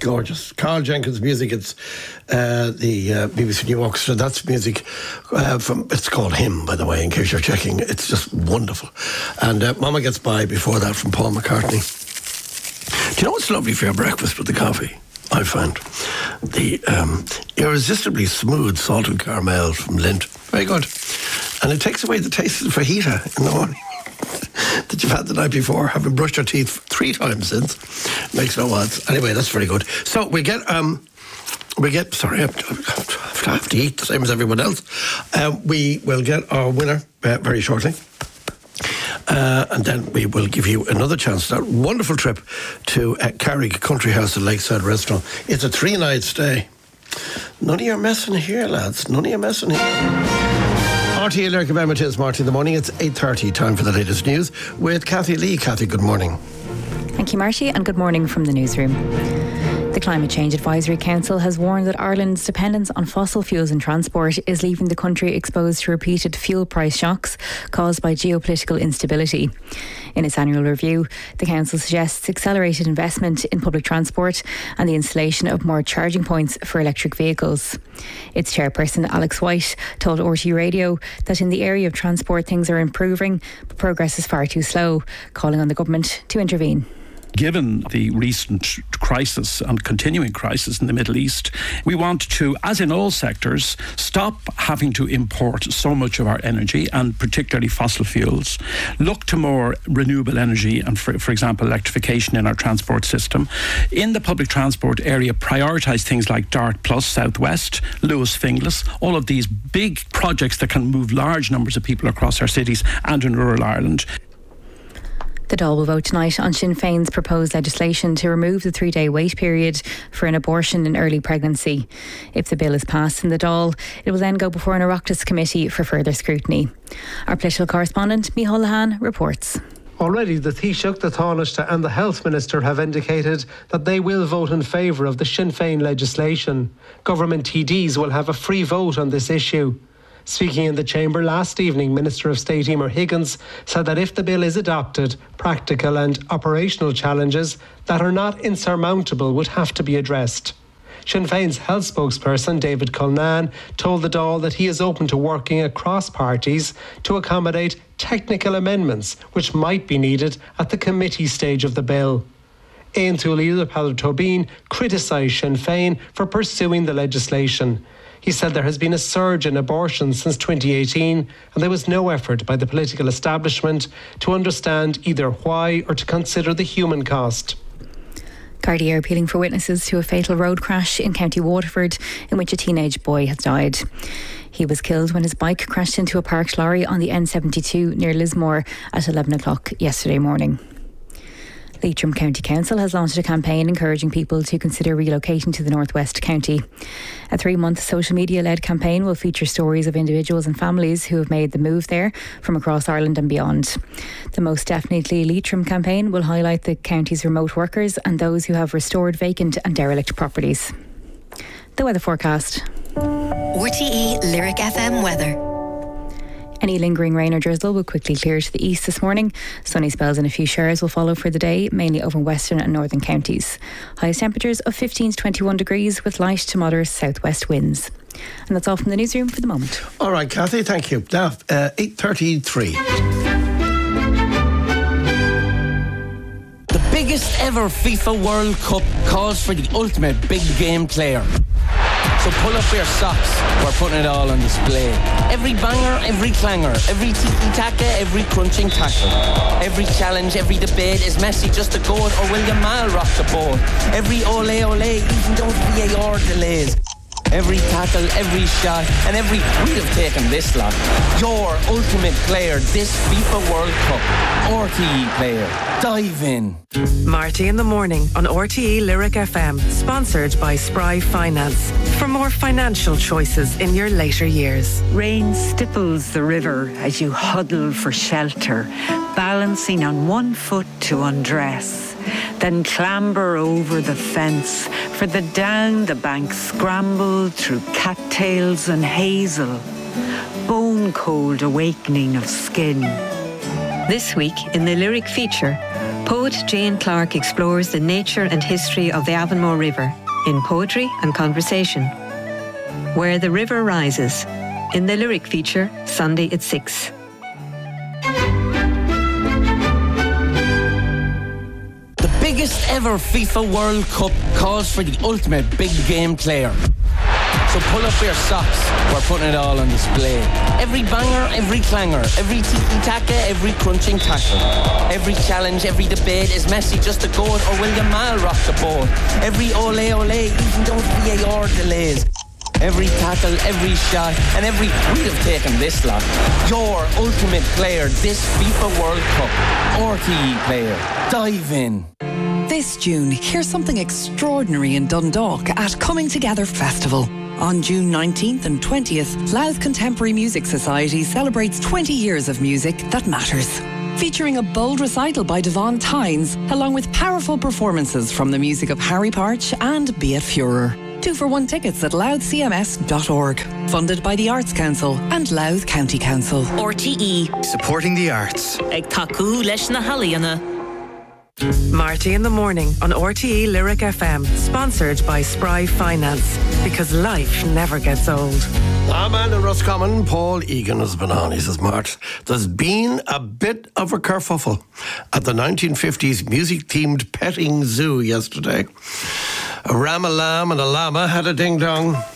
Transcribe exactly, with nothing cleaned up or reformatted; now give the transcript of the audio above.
gorgeous. Carl Jenkins music. It's uh, the uh, B B C New Orchestra. That's music uh, from, it's called Hymn, by the way, in case you're checking. It's just wonderful. And uh, Mama Gets By before that from Paul McCartney. Do you know what's lovely for your breakfast with the coffee? I find the um, irresistibly smooth salted caramel from Lindt. Very good. And it takes away the taste of the fajita in the morning that you've had the night before, having brushed your teeth three times since. Makes no odds. Anyway, that's very good. So we get, um, we get, sorry, I have to, I have to eat the same as everyone else. Uh, we will get our winner uh, very shortly. Uh, and then we will give you another chance. That wonderful trip to uh, Carrick Country House and Lakeside Restaurant. It's a three-night stay. None of you messing here, lads. None of you messing here. R T A Lyric F M, it is Marty in the morning. It's eight thirty, time for the latest news with Kathy Lee. Kathy, good morning. Thank you, Marty, and good morning from the newsroom. The Climate Change Advisory Council has warned that Ireland's dependence on fossil fuels in transport is leaving the country exposed to repeated fuel price shocks caused by geopolitical instability. In its annual review, the Council suggests accelerated investment in public transport and the installation of more charging points for electric vehicles. Its chairperson, Alex White, told R T Radio that in the area of transport things are improving, but progress is far too slow, calling on the government to intervene. Given the recent crisis and continuing crisis in the Middle East, we want to, as in all sectors, stop having to import so much of our energy, and particularly fossil fuels, look to more renewable energy and, for, for example, electrification in our transport system. In the public transport area, prioritise things like Dart Plus, Southwest, Lewis Finglas, all of these big projects that can move large numbers of people across our cities and in rural Ireland. The Dáil will vote tonight on Sinn Féin's proposed legislation to remove the three-day wait period for an abortion in early pregnancy. If the bill is passed in the Dáil, it will then go before an Oireachtas committee for further scrutiny. Our political correspondent, Micheál Lehane, reports. Already, the Taoiseach, the Tánaiste and the Health Minister have indicated that they will vote in favour of the Sinn Féin legislation. Government T Ds will have a free vote on this issue. Speaking in the Chamber last evening, Minister of State Emer Higgins said that if the bill is adopted, practical and operational challenges that are not insurmountable would have to be addressed. Sinn Féin's health spokesperson, David Cullinane, told the Dáil that he is open to working across parties to accommodate technical amendments which might be needed at the committee stage of the bill. Aon Thuaidh Tobin criticised Sinn Féin for pursuing the legislation. He said there has been a surge in abortions since twenty eighteen, and there was no effort by the political establishment to understand either why or to consider the human cost. Gardaí are appealing for witnesses to a fatal road crash in County Waterford in which a teenage boy has died. He was killed when his bike crashed into a parked lorry on the N seventy-two near Lismore at eleven o'clock yesterday morning. Leitrim County Council has launched a campaign encouraging people to consider relocating to the Northwest County. A three-month social media-led campaign will feature stories of individuals and families who have made the move there from across Ireland and beyond. The Most Definitely Leitrim campaign will highlight the county's remote workers and those who have restored vacant and derelict properties. The weather forecast. R T E Lyric F M weather. Any lingering rain or drizzle will quickly clear to the east this morning. Sunny spells and a few showers will follow for the day, mainly over western and northern counties. Highest temperatures of fifteen to twenty-one degrees with light to moderate southwest winds. And that's all from the newsroom for the moment. All right, Kathy, thank you. Now, uh, eight thirty-three. The biggest ever FIFA World Cup calls for the ultimate big game player. So pull up your socks, we're putting it all on display. Every banger, every clanger, every tiki-taka, every crunching tackle. Every challenge, every debate, is Messi just a goat or will Yamal rock the boat? Every ole ole, even those V A R delays. Every tackle, every shot, and every... We'd have taken this lot. Your ultimate player, this FIFA World Cup. R T E player. Dive in. Marty in the morning on R T E Lyric F M. Sponsored by Spry Finance. For more financial choices in your later years. Rain stipples the river as you huddle for shelter, balancing on one foot to undress. Then clamber over the fence for the down the bank scramble through cattails and hazel. Bone cold awakening of skin. This week in the lyric feature, Poet Jane Clark explores the nature and history of the Avonmore River in poetry and conversation. Where the River Rises, in the lyric feature, Sunday at six. The biggest ever FIFA World Cup calls for the ultimate big game player. So pull up your socks, we're putting it all on display. Every banger, every clanger, every tiki-taka, every crunching tackle. Every challenge, every debate, is Messi just a goat or will Yamal rock the boat? Every ole ole, even those V A R delays. Every tackle, every shot, and every... We'd have taken this lot. Your ultimate player, this FIFA World Cup. R T E player. Dive in. This June, here's something extraordinary in Dundalk at Coming Together Festival. On June nineteenth and twentieth, Louth Contemporary Music Society celebrates twenty years of music that matters. Featuring a bold recital by Devon Tynes, along with powerful performances from the music of Harry Parch and Beat Furor. Two for one tickets at louth c m s dot org. Funded by the Arts Council and Louth County Council. R T E. Supporting the arts. Ag taku leis na haliana. Marty in the Morning on R T E Lyric F M. Sponsored by Spry Finance. Because life never gets old. Our man in Roscommon, Paul Egan, has been on. He says, Mart, there's been a bit of a kerfuffle at the nineteen fifties music-themed petting zoo yesterday. A ram, a lamb and a llama had a ding-dong.